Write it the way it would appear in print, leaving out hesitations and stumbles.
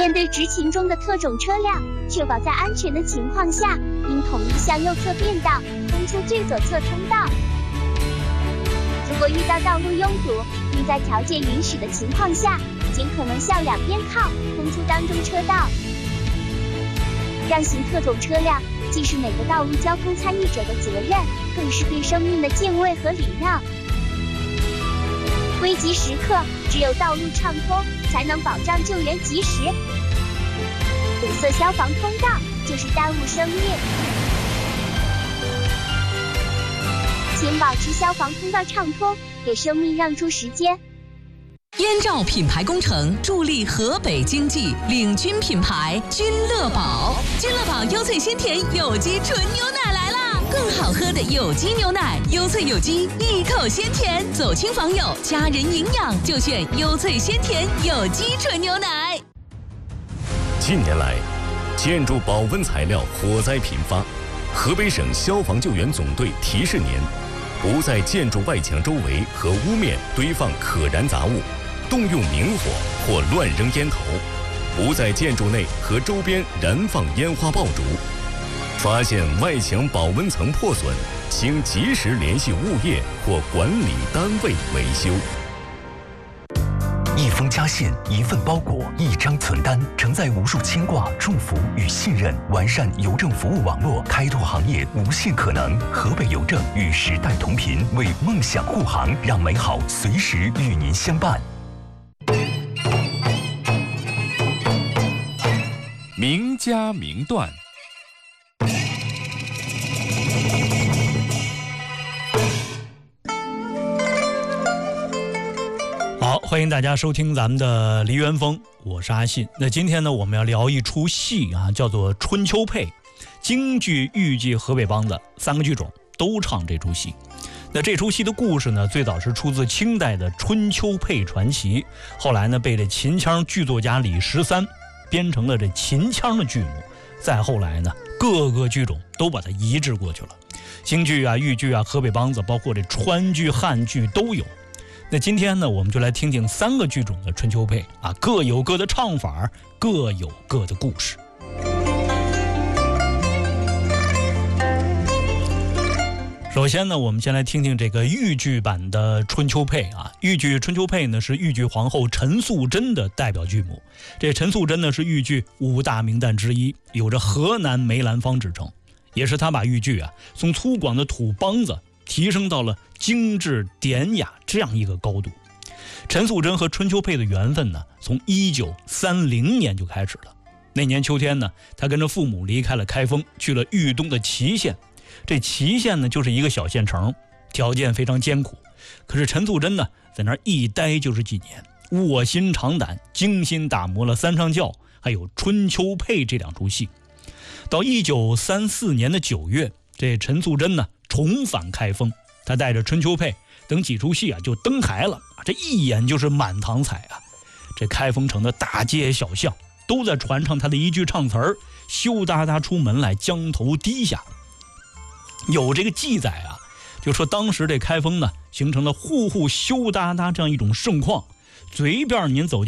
面对执勤中的特种车辆，确保在安全的情况下，应统一向右侧变道，通出最左侧通道。如果遇到道路拥堵，应在条件允许的情况下，尽可能向两边靠，通出当中车道。让行特种车辆既是每个道路交通参与者的责任，更是对生命的敬畏和礼让。危急时刻，只有道路畅通，才能保障救援及时。堵塞消防通道，就是耽误生命。请保持消防通道畅通，给生命让出时间。 燕赵品牌工程助力河北经济，领军品牌君乐宝。君乐宝优萃鲜甜有机纯牛奶来啦！更好喝的有机牛奶，优萃有机，一口鲜甜，走亲访友，家人营养就选优萃鲜甜有机纯牛奶。 近年来，建筑保温材料火灾频发，河北省消防救援总队提示您：不在建筑外墙周围和屋面堆放可燃杂物，动用明火或乱扔烟头，不在建筑内和周边燃放烟花爆竹。发现外墙保温层破损，请及时联系物业或管理单位维修。 一封家信，一份包裹，一张存单，承载无数牵挂、祝福与信任，完善邮政服务网络，开拓行业无限可能。河北邮政与时代同频，为梦想护航，让美好随时与您相伴。 名家名段。 好，欢迎大家收听咱们的梨园风，我是阿信。那今天呢，我们要聊一出戏啊，叫做《春秋配》，京剧、豫剧、河北梆子三个剧种都唱这出戏。那这出戏的故事呢，最早是出自清代的《春秋配传奇》，后来呢被这秦腔剧作家李十三编成了这秦腔的剧目，再后来呢，各个剧种都把它移植过去了，京剧啊、豫剧啊、河北梆子，包括这川剧、汉剧都有。那今天呢，我们就来听听三个剧种的春秋配啊，各有各的唱法，各有各的故事。首先呢，我们先来听听这个豫剧版的春秋配啊。豫剧春秋配呢是豫剧皇后陈素贞的代表剧目。这陈素贞呢是豫剧五大名旦之一，有着河南梅兰芳之称，也是她把豫剧啊从粗犷的土梆子提升到了精致典雅这样一个高度。陈素贞和春秋配的缘分呢，从1930年就开始了。那年秋天呢，她跟着父母离开了开封，去了豫东的祁县。这祁县呢，就是一个小县城，条件非常艰苦。可是陈素贞呢，在那儿一待就是几年，卧薪尝胆，精心打磨了三上轿还有春秋配这两出戏。到1934年的9月，这陈素贞呢重返开封，他带着春秋配等几出戏啊就登台了，这一眼就是满堂彩啊！这开封城的大街小巷都在传唱他的一句唱词儿：羞答答出门来，将头低下。有这个记载啊，就说当时这开封呢形成了户户羞答答这样一种盛况，随便您走进